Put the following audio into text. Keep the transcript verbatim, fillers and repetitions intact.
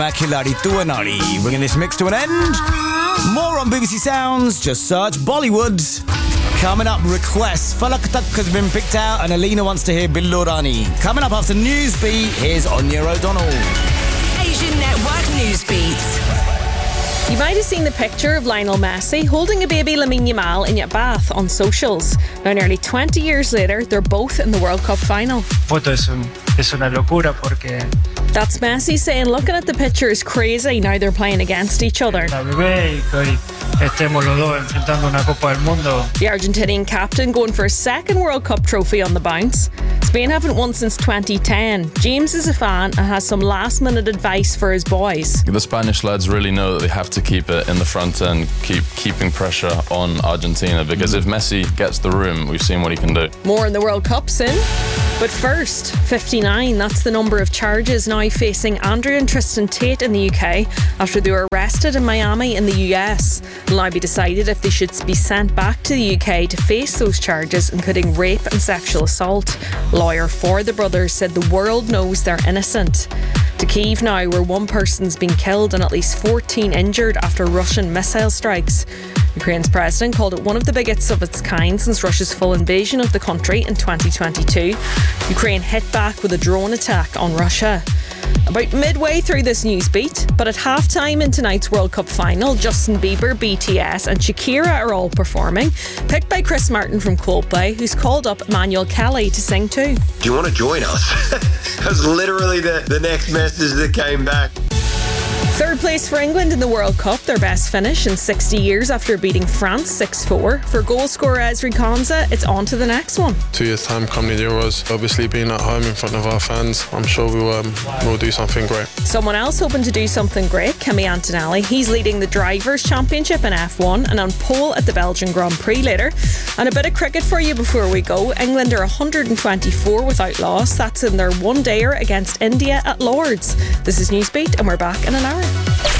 Makilari Tuanari, bringing this mix to an end. More on B B C Sounds, just search Bollywood. Coming up, requests. Falak Tak has been picked out and Alina wants to hear Billurani. Coming up after Newsbeat, here's Anya O'Donnell. Asian Network Newsbeat. You might have seen the picture of Lionel Messi holding a baby Lamine Yamal in Bath on socials. Now, nearly twenty years later, they're both in the World Cup final. Foto es, un, es una locura porque That's Messi saying looking at the picture is crazy now they're playing against each other. la bebé y que hoy estemos los dos enfrentando una Copa del Mundo. The Argentinian captain going for a second World Cup trophy on the bounce. Spain haven't won since twenty ten. James is a fan and has some last minute advice for his boys. The Spanish lads really know that they have to keep it in the front end, keep keeping pressure on Argentina, because if Messi gets the room, we've seen what he can do. More in the World Cup soon. But first, fifty-nine, that's the number of charges now facing Andrew and Tristan Tate in the U K after they were arrested in Miami in the U S. It'll now be decided if they should be sent back to the U K to face those charges, including rape and sexual assault. A lawyer for the brothers said the world knows they're innocent. To Kyiv now, where one person's been killed and at least fourteen injured after Russian missile strikes. Ukraine's president called it one of the biggest of its kind since Russia's full invasion of the country in twenty twenty-two. Ukraine hit back with a drone attack on Russia. About midway through this news beat, but at halftime in tonight's World Cup final, Justin Bieber, B T S and Shakira are all performing, picked by Chris Martin from Coldplay, who's called up Emmanuel Kelly to sing too. Do you want to join us? That was literally the, the next message that came back. Third place for England in the World Cup, their best finish in sixty years after beating France six four. For goal scorer Ezri Konsa, it's on to the next one. Two years' time coming the Euros, obviously being at home in front of our fans, I'm sure we'll, um, we'll do something great. Someone else hoping to do something great, Kimi Antonelli. He's leading the Drivers' Championship in F one and on pole at the Belgian Grand Prix later. And a bit of cricket for you before we go. England are one hundred twenty-four without loss. That's in their one-dayer against India at Lord's. This is Newsbeat and we're back in an hour.